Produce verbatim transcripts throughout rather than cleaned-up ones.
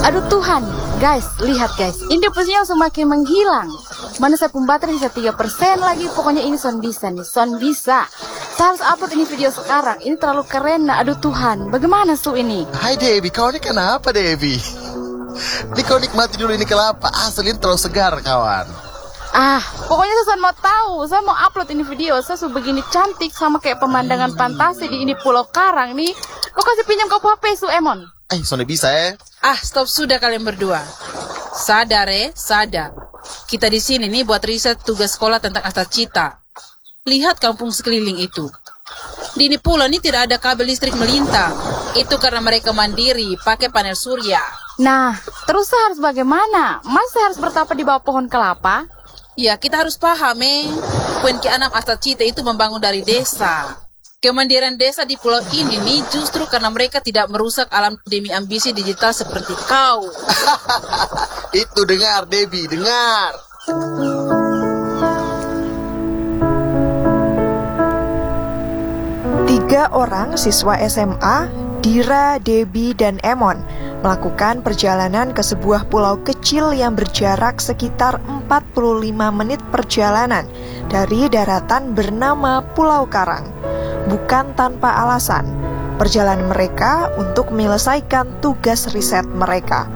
Aduh Tuhan, guys, lihat guys, ini posisinya semakin menghilang. Mana saya pun baterai bisa tiga persen lagi, pokoknya ini son bisa nih, son bisa. Saya harus upload ini video sekarang, ini terlalu keren nah, aduh Tuhan, bagaimana su ini? Hai Devi, kau ini kenapa Devi? Ini kau nikmati dulu ini kelapa, asli ini terlalu segar kawan. Ah, pokoknya saya mau tahu, saya mau upload ini video, saya sudah begini cantik sama kayak pemandangan fantasi di ini Pulau Karang nih. Kau kasih pinjam kau H P su Emon? Eh, son bisa ya? Ah, stop sudah kalian berdua. Sadar eh, sadar. Kita di sini nih buat riset tugas sekolah tentang Astacita. Lihat kampung sekeliling itu. Di ini pulau ini tidak ada kabel listrik melintang. Itu karena mereka mandiri, pakai panel surya. Nah, terus saya harus bagaimana? Mas saya harus bertapa di bawah pohon kelapa? Ya, kita harus paham eh. Poin keenam Astacita itu membangun dari desa. Kemandirian desa di pulau ini nih justru karena mereka tidak merusak alam demi ambisi digital seperti kau. Itu dengar Debbie, dengar. Tiga orang siswa S M A, Dira, Debbie, dan Emon melakukan perjalanan ke sebuah pulau kecil yang berjarak sekitar empat puluh lima menit perjalanan dari daratan bernama Pulau Karang. Bukan tanpa alasan, perjalanan mereka untuk menyelesaikan tugas riset mereka.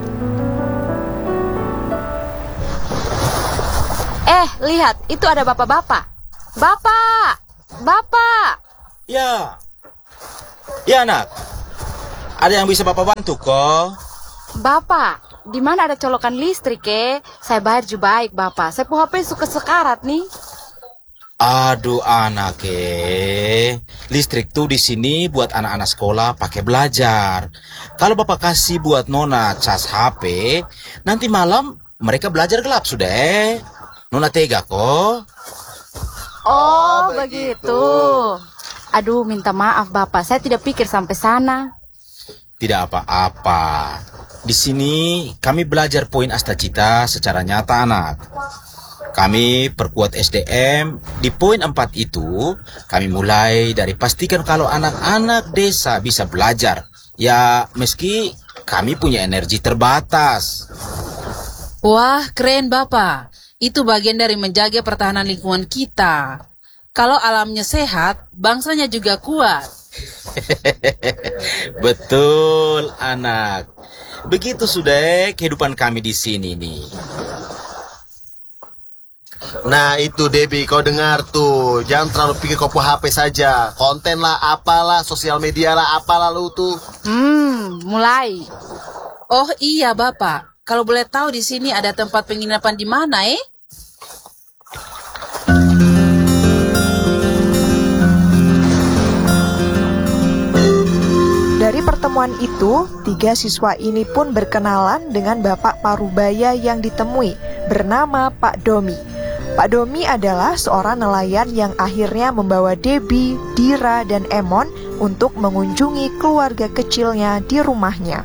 Eh, lihat, itu ada bapak-bapak. Bapak! Bapak! Ya. Ya, nak. Ada yang bisa Bapak bantu kok? Bapak, di mana ada colokan listrik, eh? Saya bayar juga baik, Bapak. Saya punya H P suka sekarat nih. Aduh anak eh, listrik tuh di sini buat anak-anak sekolah pakai belajar. Kalau Bapak kasih buat Nona cas H P, nanti malam mereka belajar gelap sudah eh. Nona tega kok. Oh, Oh, begitu. begitu. Aduh, minta maaf Bapak, saya tidak pikir sampai sana. Tidak apa-apa. Di sini kami belajar poin Astacita secara nyata anak. Kami perkuat S D M. Di poin empat itu, kami mulai dari pastikan kalau anak-anak desa bisa belajar. Ya, meski kami punya energi terbatas. Wah, keren Bapak. Itu bagian dari menjaga pertahanan lingkungan kita. Kalau alamnya sehat, bangsanya juga kuat. Betul, anak. Begitu sudah kehidupan kami di sini nih. Nah itu Debbie, kau dengar tuh. Jangan terlalu pikir kau punya H P saja. Konten lah, apalah, sosial media lah, apalah lu tuh. Hmm, mulai. Oh iya Bapak, kalau boleh tahu di sini ada tempat penginapan di mana eh? Dari pertemuan itu, tiga siswa ini pun berkenalan dengan Bapak Parubaya yang ditemui, bernama Pak Domi. Pak Domi adalah seorang nelayan yang akhirnya membawa Debbie, Dira, dan Emon untuk mengunjungi keluarga kecilnya di rumahnya.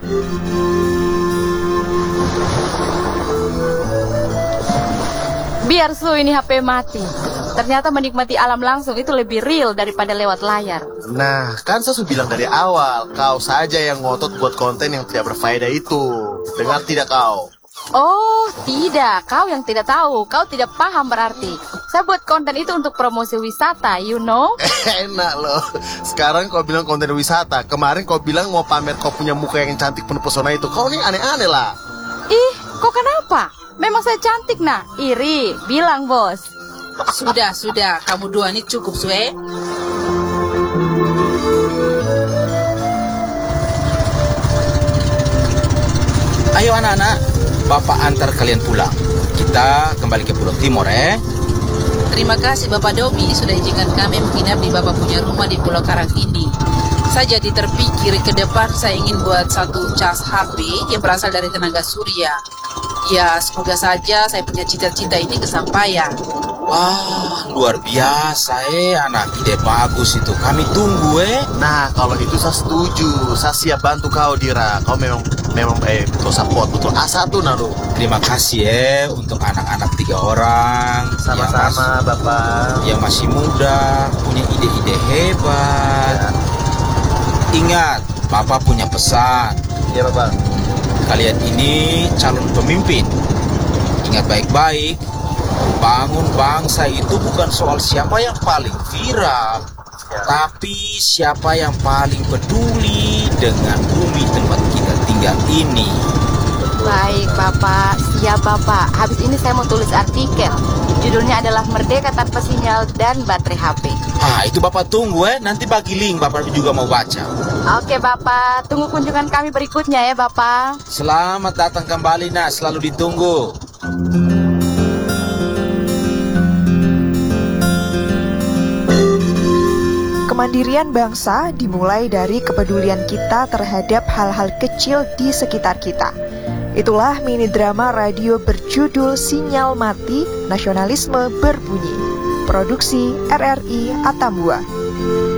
Biar su ini H P mati. Ternyata menikmati alam langsung itu lebih real daripada lewat layar. Nah, kan saya sudah bilang dari awal, kau saja yang ngotot buat konten yang tidak berfaedah itu. Dengar tidak kau? Oh, tidak. Kau yang tidak tahu. Kau tidak paham berarti. Saya buat konten itu untuk promosi wisata, you know? Enak loh. Sekarang kau bilang konten wisata. Kemarin kau bilang mau pamer kau punya muka yang cantik penuh pesona itu. Kau ini aneh-aneh lah. Ih, kok kenapa? Memang saya cantik nah. Iri, bilang bos. Sudah, sudah. Kamu dua ini cukup, Sue. Ayo anak-anak, Bapak antar kalian pulang. Kita kembali ke Pulau Timor eh. Terima kasih Bapak Domi sudah izinkan kami menginap di Bapak punya rumah di Pulau Karang ini. Saya jadi terpikir ke depan saya ingin buat satu cas H P yang berasal dari tenaga surya. Ya, semoga saja saya punya cita-cita ini kesampaian. Wah, luar biasa eh, anak. Ide bagus itu. Kami tunggu eh. Nah, kalau itu saya setuju. Saya siap bantu kau, Dira. Kau memang memang eh betul support, betul A satu naruh. Terima kasih eh untuk anak-anak tiga orang. Sama-sama, yang Bapak. masih, yang masih muda, punya ide-ide hebat. Ya. Ingat, Bapak punya pesan. Iya, Bapak. kalian ini calon pemimpin. Ingat baik-baik, bangun bangsa itu bukan soal siapa yang paling viral, tapi siapa yang paling peduli dengan bumi tempat kita tinggal ini. Baik Bapak, siap Bapak. Habis ini saya mau tulis artikel. Judulnya adalah Merdeka Tanpa Sinyal dan Baterai H P. Ah, itu Bapak tunggu eh, nanti bagi link, Bapak juga mau baca. Oke Bapak, tunggu kunjungan kami berikutnya ya Bapak. Selamat datang kembali nak, selalu ditunggu. Kemandirian bangsa dimulai dari kepedulian kita terhadap hal-hal kecil di sekitar kita. Itulah mini drama radio berjudul Sinyal Mati, Nasionalisme Berbunyi. Produksi R R I Atambua.